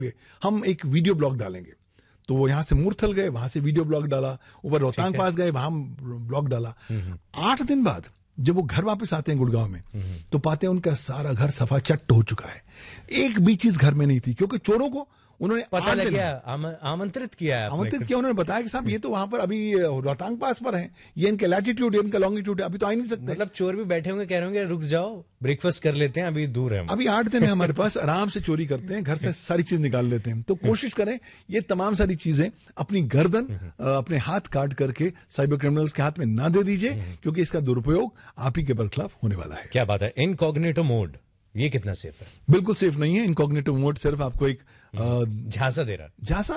हम एक video blog डालेंगे, तो वो यहाँ से मूर्थल गए, वहां से वीडियो ब्लॉग डाला, ऊपर रोहतांग पास गए, वहां ब्लॉग डाला। 8 दिन बाद जब वो घर वापस आते हैं गुड़गांव में, तो पाते हैं उनका सारा घर सफा चट्ट हो चुका है, एक भी चीज घर में नहीं थी, क्योंकि चोरों को उन्होंने पता लग गया, आमंत्रित किया, उन्होंने बताया कि साहब ये तो वहां पर अभी रोहतांग पास पर है, ये इनका लैटिट्यूड है, इनका लॉन्गिट्यूड है, अभी तो आ ही नहीं सकते। मतलब चोर भी बैठे होंगे, कह रहे होंगे रुक जाओ, ब्रेकफास्ट कर लेते हैं, अभी दूर है, अभी 8 दिन है हमारे पास, आराम से चोरी करते हैं, घर से सारी चीज निकाल लेते हैं। तो कोशिश करें ये तमाम सारी चीजें अपनी गर्दन, अपने हाथ काट करके साइबर क्रिमिनल्स के हाथ में ना दे दीजिए, क्योंकि इसका दुरुपयोग आप ही के बरखिलाफ होने वाला है। क्या बात है। इनकॉग्निटो मोड ये कितना सेफ है? बिल्कुल सेफ नहीं है। इनकॉग्निटो मोड सिर्फ आपको एक झांसा दे रहा, झांसा,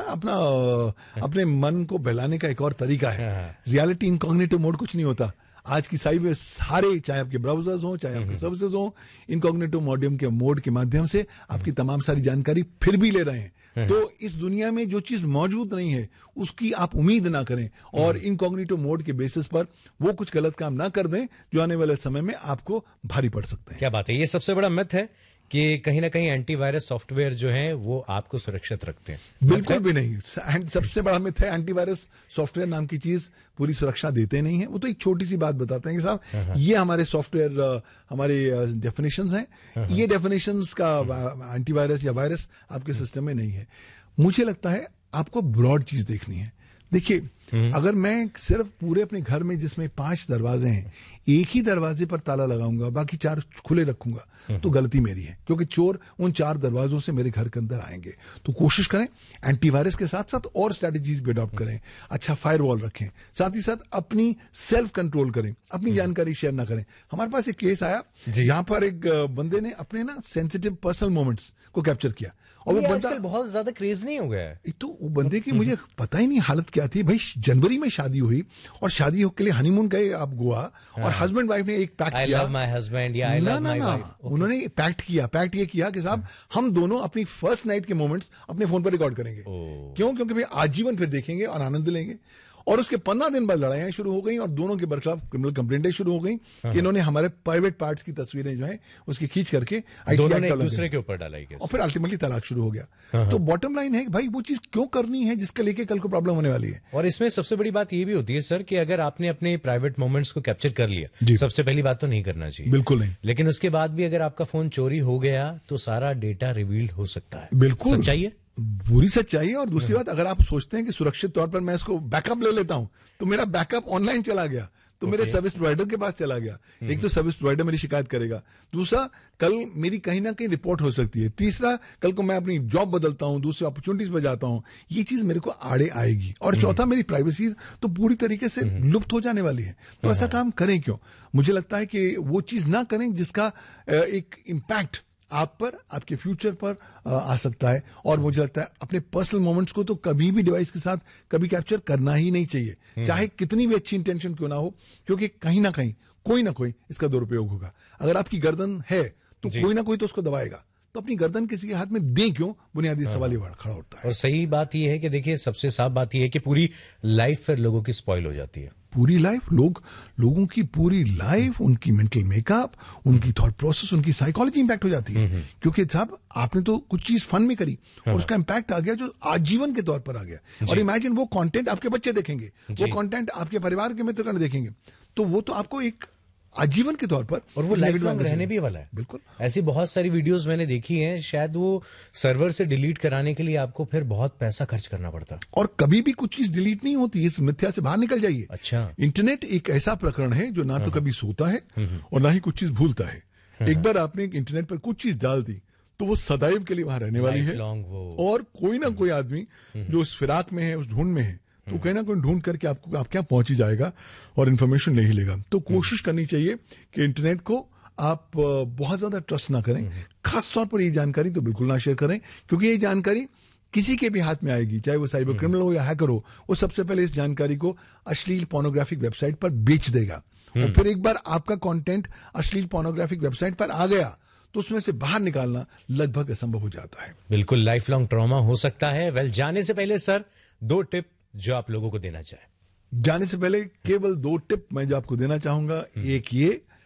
अपने मन को बहलाने का एक और तरीका है। रियलिटी इनकॉग्निटो मोड कुछ नहीं होता। आज की साइबर सारे, चाहे आपके ब्राउजर्स हो, चाहे आपके सर्विसेज हो, इनकॉग्निटो मोड के माध्यम से आपकी तमाम सारी जानकारी फिर भी ले रहे हैं। तो इस दुनिया में जो चीज मौजूद नहीं है उसकी आप उम्मीद ना करें, और इनकॉग्निटो मोड के बेसिस पर वो कुछ गलत काम ना कर दें जो आने वाले समय में आपको भारी पड़ सकते हैं। क्या बात है। ये सबसे बड़ा मिथ है कि कहीं ना कहीं एंटीवायरस सॉफ्टवेयर जो है वो आपको सुरक्षित रखते हैं। बिल्कुल भी नहीं। सबसे बड़ा मिथ है एंटीवायरस सॉफ्टवेयर नाम की चीज पूरी सुरक्षा देते नहीं है। वो तो एक छोटी सी बात बताते हैं कि साहब ये हमारे सॉफ्टवेयर, हमारे डेफिनेशंस हैं, ये डेफिनेशंस का एंटीवायरस या वायरस आपके सिस्टम में नहीं है। मुझे लगता है आपको ब्रॉड चीज देखनी है। देखिए, अगर मैं सिर्फ पूरे अपने घर में जिसमें 5 दरवाजे हैं, एक ही दरवाजे पर ताला लगाऊंगा, बाकी 4 खुले रखूंगा, तो गलती मेरी है, क्योंकि चोर उन 4 दरवाजों से मेरे घर के अंदर आएंगे। तो कोशिश करें एंटीवायरस के साथ साथ और स्ट्रैटेजीज भी अडॉप्ट करें, अच्छा फायरवॉल रखें, साथ ही साथ अपनी सेल्फ कंट्रोल करें, अपनी जानकारी शेयर ना करें। हमारे पास एक केस आया जहां पर एक बंदे ने अपने ना सेंसिटिव पर्सनल मोमेंट्स को कैप्चर किया, और वो बंदा बहुत ज्यादा क्रेज नहीं हो गया है। तो वो बंदे की मुझे पता ही नहीं हालत क्या थी भाई। जनवरी में शादी हुई, और शादी के लिए हनीमून गए आप गोवा, और हस्बैंड वाइफ ने एक पैक्ट किया, I love my husband, या I love my wife। उन्होंने पैक्ट ये किया कि साहब हम दोनों अपनी फर्स्ट नाइट के मोमेंट्स अपने फोन पर रिकॉर्ड करेंगे। क्यों? क्योंकि भाई आजीवन फिर देखेंगे और आनंद लेंगे। और उसके 15 दिन बाद लड़ाइयां शुरू हो गई, और दोनों के बरखिलाफ क्रिमिनल कंप्लेंटें शुरू हो गई कि इन्होंने हमारे प्राइवेट पार्ट्स की तस्वीरें जो है उसकी खींच करके दोनों ने एक दूसरे के ऊपर डाला, और फिर अल्टीमेटली तलाक शुरू हो गया। तो बॉटम लाइन है भाई वो चीज क्यों करनी है जिसके लेके कल को प्रॉब्लम होने वाली है। और इसमें सबसे बड़ी बात ये भी होती है सर कि अगर आपने अपने प्राइवेट मोमेंट्स को कैप्चर कर लिया, सबसे पहली बात तो नहीं करना चाहिए, बिल्कुल नहीं। लेकिन उसके बाद भी अगर आपका फोन चोरी हो गया तो सारा डेटा रिवील्ड हो सकता है। बिल्कुल सच्चाई है, पूरी सच्चाई है। और दूसरी बात, अगर आप सोचते हैं कि सुरक्षित तौर पर मैं इसको बैकअप ले लेता हूं, तो मेरा बैकअप ऑनलाइन चला गया, तो मेरे सर्विस प्रोवाइडर के पास चला गया। एक तो सर्विस प्रोवाइडर मेरी शिकायत करेगा, दूसरा कल मेरी कहीं ना कहीं रिपोर्ट हो सकती है, तीसरा कल को मैं अपनी जॉब बदलता हूं, दूसरी अपॉर्चुनिटीज पे जाता हूं, ये चीज मेरे को आड़े आएगी, और चौथा मेरी प्राइवेसी तो पूरी तरीके से लुप्त हो जाने वाली है। तो ऐसा काम करें क्यों? मुझे लगता है कि वो चीज ना करें जिसका एक इम्पैक्ट आप पर, आपके फ्यूचर पर आ सकता है। और मुझे लगता है अपने पर्सनल मोमेंट्स को तो कभी भी डिवाइस के साथ कभी कैप्चर करना ही नहीं चाहिए, चाहे कितनी भी अच्छी इंटेंशन क्यों ना हो, क्योंकि कहीं ना कहीं कोई ना कोई इसका दुरुपयोग होगा। अगर आपकी गर्दन है तो कोई ना कोई तो उसको दबाएगा, तो अपनी गर्दन किसी के हाथ में दें क्यों? बुनियादी सवाल ये खड़ा होता है। और सही बात यह है कि देखिए, सबसे साफ बात यह है कि पूरी लाइफ फिर लोगों की स्पॉइल हो जाती है। पूरी लाइफ, लोगों की पूरी लाइफ, उनकी मेंटल मेकअप, उनकी थॉट प्रोसेस, उनकी साइकोलॉजी इंपैक्ट हो जाती है। क्योंकि साहब आपने तो कुछ चीज फन में करी और उसका इंपैक्ट आ गया जो आजीवन के तौर पर आ गया। और इमेजिन वो कंटेंट आपके बच्चे देखेंगे, वो कंटेंट आपके परिवार के मित्रगण देखेंगे, तो वो तो आपको एक आजीवन के तौर पर, और वो लाइफ लॉन्ग रहने भी वाला है। बिल्कुल। ऐसी बहुत सारी वीडियोस मैंने देखी हैं, शायद वो सर्वर से डिलीट कराने के लिए आपको फिर बहुत पैसा खर्च करना पड़ता है, और कभी भी कुछ चीज डिलीट नहीं होती। इस मिथ्या से बाहर निकल जाइए। अच्छा, इंटरनेट एक ऐसा प्रकरण है जो ना तो कभी सोता है और ना ही कुछ चीज भूलता है। एक बार आपने इंटरनेट पर कुछ चीज डाल दी तो वो सदैव के लिए वहां रहने वाली है। और कोई ना कोई आदमी जो उस फिराक में है, उस ढूंढ में है, तो कहीं ना कहीं ढूंढ करके आपको आप क्या पहुंच ही जाएगा और इन्फॉर्मेशन ले ही लेगा। तो कोशिश करनी चाहिए कि इंटरनेट को आप बहुत ज्यादा ट्रस्ट ना करें। खास तौर पर ये जानकारी तो बिल्कुल ना शेयर करें, क्योंकि ये जानकारी किसी के भी हाथ में आएगी, चाहे वो साइबर क्रिमिनल हो या हैकर हो, वो सबसे पहले इस जानकारी को अश्लील पोर्नोग्राफिक वेबसाइट पर बेच देगा। और फिर एक बार आपका कंटेंट अश्लील पोर्नोग्राफिक वेबसाइट पर आ गया तो उसमें से बाहर निकालना लगभग असंभव हो जाता है। बिल्कुल लाइफ लॉन्ग ट्रॉमा हो सकता है। वेल, जाने से पहले सर 2 टिप जो आप लोगों को देना चाहें। जाने से पहले केवल 2 टिप मैं जो आपको देना चाहूंगा। एक ये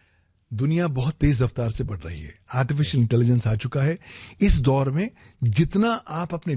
दुनिया बहुत तेज रफ्तार से बढ़ रही है, आर्टिफिशियल इंटेलिजेंस आ चुका है। इस दौर में जितना आप अपने